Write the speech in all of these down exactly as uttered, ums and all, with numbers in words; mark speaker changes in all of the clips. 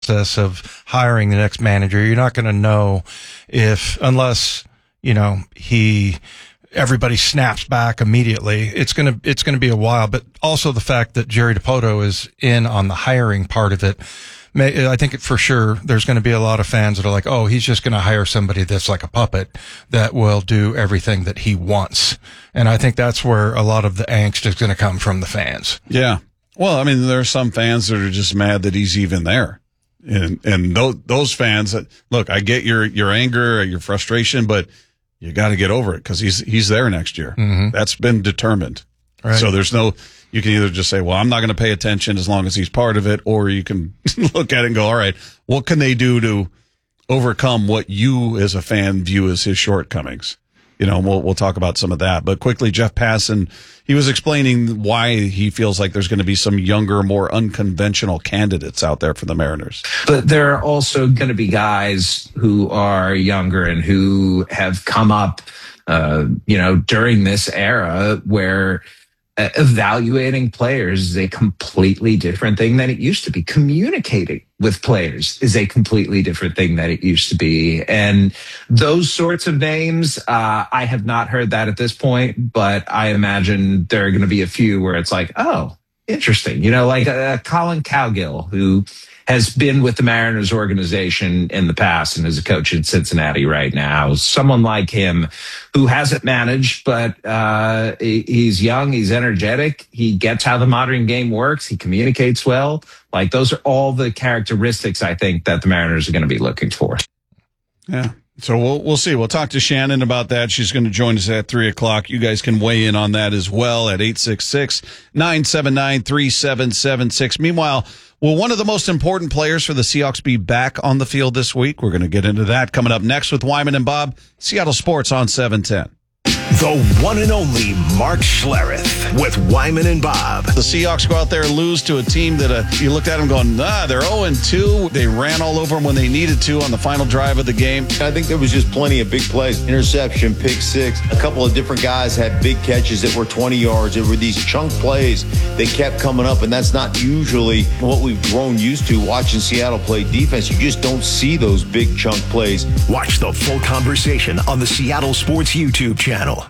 Speaker 1: process of hiring the next manager. You're not going to know if, unless, you know, he, everybody snaps back immediately. It's going to, it's going to be a while, but also the fact that Jerry Dipoto is in on the hiring part of it. May, I think for sure there's going to be a lot of fans that are like, oh, he's just going to hire somebody that's like a puppet that will do everything that he wants. And I think that's where a lot of the angst is going to come from the fans.
Speaker 2: Yeah. Well, I mean, there are some fans that are just mad that he's even there. And, and those, those fans that, look, I get your, your anger, your frustration, but you got to get over it because he's, he's there next year. Mm-hmm. That's been determined. Right. So there's no, you can either just say, well, I'm not going to pay attention as long as he's part of it, or you can look at it and go, all right, what can they do to overcome what you as a fan view as his shortcomings? You know, we'll, we'll talk about some of that. But quickly, Jeff Passan, he was explaining why he feels like there's going to be some younger, more unconventional candidates out there for the Mariners.
Speaker 3: But there are also going to be guys who are younger and who have come up, uh, you know, during this era where Uh, evaluating players is a completely different thing than it used to be. Communicating with players is a completely different thing than it used to be. And those sorts of names, uh, I have not heard that at this point, but I imagine there are going to be a few where it's like, oh, interesting. You know, like uh, Colin Cowgill, who has been with the Mariners organization in the past and is a coach in Cincinnati right now. Someone like him who hasn't managed, but uh, he's young, he's energetic, he gets how the modern game works, he communicates well. Like, those are all the characteristics I think that the Mariners are going to be looking for.
Speaker 2: Yeah. So we'll we'll see. We'll talk to Shannon about that. She's going to join us at three o'clock. You guys can weigh in on that as well at eight six six, nine seven nine, three seven seven six. Meanwhile, will one of the most important players for the Seahawks be back on the field this week? We're going to get into that coming up next with Wyman and Bob. Seattle Sports on seven ten.
Speaker 4: The one and only Mark Schlereth with Wyman and Bob.
Speaker 2: The Seahawks go out there and lose to a team that uh, you looked at them going, ah, they're oh and two. They ran all over them when they needed to on the final drive of the game.
Speaker 5: I think there was just plenty of big plays. Interception, pick six. A couple of different guys had big catches that were twenty yards. There were these chunk plays that kept coming up, and that's not usually what we've grown used to watching Seattle play defense. You just don't see those big chunk plays.
Speaker 4: Watch the full conversation on the Seattle Sports YouTube channel.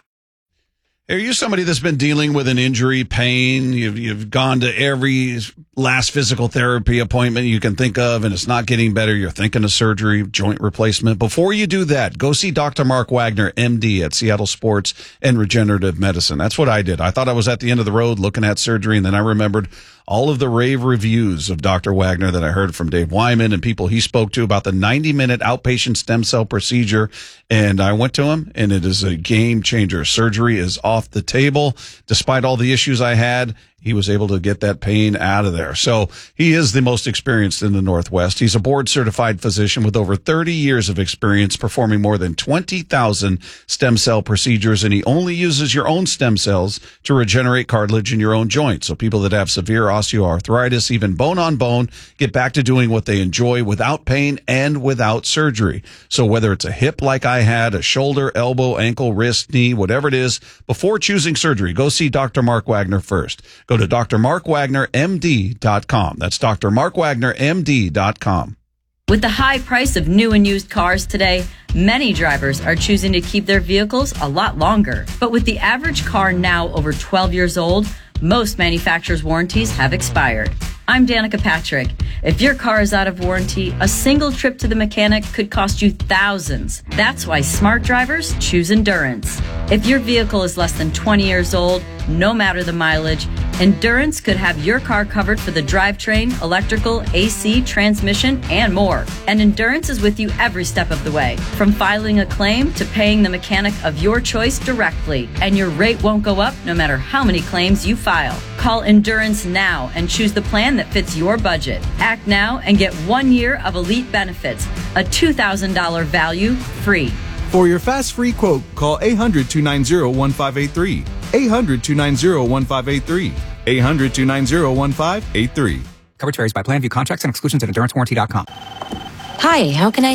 Speaker 2: Are you somebody that's been dealing with an injury, pain? You've you've gone to every last physical therapy appointment you can think of, and it's not getting better. You're thinking of surgery, joint replacement. Before you do that, go see Doctor Mark Wagner, M D, at Seattle Sports and Regenerative Medicine. That's what I did. I thought I was at the end of the road looking at surgery, and then I remembered all of the rave reviews of Doctor Wagner that I heard from Dave Wyman and people he spoke to about the ninety-minute outpatient stem cell procedure. And I went to him, and it is a game changer. Surgery is off the table. Despite all the issues I had, he was able to get that pain out of there. So he is the most experienced in the Northwest. He's a board-certified physician with over thirty years of experience performing more than twenty thousand stem cell procedures, and he only uses your own stem cells to regenerate cartilage in your own joint. So people that have severe osteoarthritis, even bone-on-bone, get back to doing what they enjoy without pain and without surgery. So whether it's a hip like I had, a shoulder, elbow, ankle, wrist, knee, whatever it is, before choosing surgery, go see Doctor Mark Wagner first. Go to D R Mark Wagner M D dot com. That's D R Mark Wagner M D dot com.
Speaker 6: With the high price of new and used cars today, many drivers are choosing to keep their vehicles a lot longer. But with the average car now over twelve years old, most manufacturers' warranties have expired. I'm Danica Patrick. If your car is out of warranty, a single trip to the mechanic could cost you thousands. That's why smart drivers choose Endurance. If your vehicle is less than twenty years old, no matter the mileage, Endurance could have your car covered for the drivetrain, electrical, A C, transmission, and more. And Endurance is with you every step of the way, from filing a claim to paying the mechanic of your choice directly. And your rate won't go up no matter how many claims you file. Call Endurance now and choose the plan that fits your budget. Act now and get one year of elite benefits, a two thousand dollars value free.
Speaker 7: For your fast free quote, call eight hundred, two nine zero, one five eight three. eight hundred, two nine zero, one five eight three. eight hundred, two nine zero, one five eight three.
Speaker 8: Coverage varies by plan. View contracts and exclusions at endurance warranty dot com.
Speaker 9: Hi, how can I help?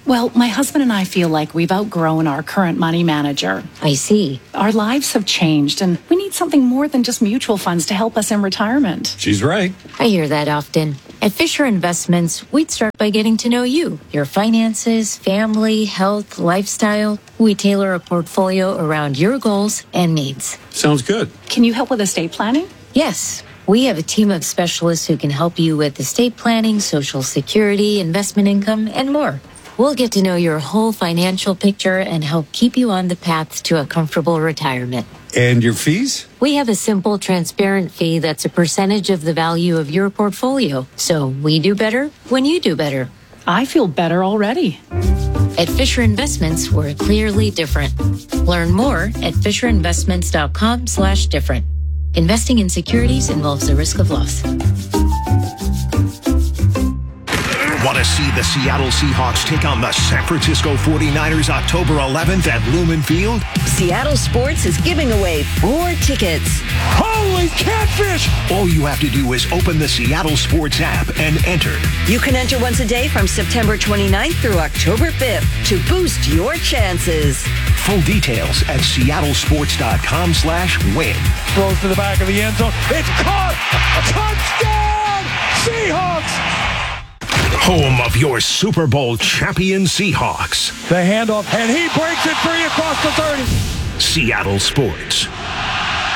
Speaker 8: Well, my husband and I feel like we've outgrown our current money manager.
Speaker 9: I see.
Speaker 8: Our lives have changed, and we need something more than just mutual funds to help us in retirement.
Speaker 2: She's right.
Speaker 9: I hear that often. At Fisher Investments, we'd start by getting to know you, your finances, family, health, lifestyle. We tailor a portfolio around your goals and needs.
Speaker 2: Sounds good.
Speaker 8: Can you help with estate planning?
Speaker 9: Yes, we have a team of specialists who can help you with estate planning, social security, investment income, and more. We'll get to know your whole financial picture and help keep you on the path to a comfortable retirement.
Speaker 10: And your fees?
Speaker 9: We have a simple, transparent fee that's a percentage of the value of your portfolio. So we do better when you do better.
Speaker 8: I feel better already.
Speaker 9: At Fisher Investments, we're clearly different. Learn more at fisherinvestments.com slash different. Investing in securities involves the risk of loss.
Speaker 4: Want to see the Seattle Seahawks take on the San Francisco forty-niners October eleventh at Lumen Field?
Speaker 11: Seattle Sports is giving away four tickets.
Speaker 4: Holy catfish! All you have to do is open the Seattle Sports app and enter.
Speaker 11: You can enter once a day from September twenty-ninth through October fifth to boost your chances.
Speaker 4: Full details at seattlesports.com slash win.
Speaker 12: Throws to the back of the end zone. It's caught! Touchdown! Seahawks!
Speaker 4: Home of your Super Bowl champion Seahawks.
Speaker 12: The handoff, and he breaks it free across the thirty.
Speaker 4: Seattle Sports.